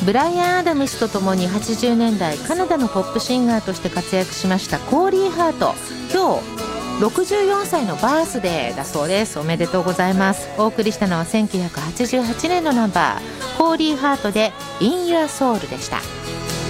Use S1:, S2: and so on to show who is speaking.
S1: ブライアン・アダムスとともに80年代カナダのポップシンガーとして活躍しましたコーリー・ハート、今日64歳のバースデーだそうです。おめでとうございます。お送りしたのは1988年のナンバー、コーリー・ハートで In Your Soul でした。